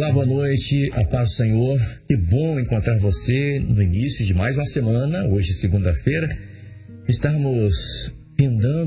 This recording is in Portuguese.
Olá, boa noite, a paz do Senhor. Que bom encontrar você no início de mais uma semana, hoje segunda-feira. Estamos findando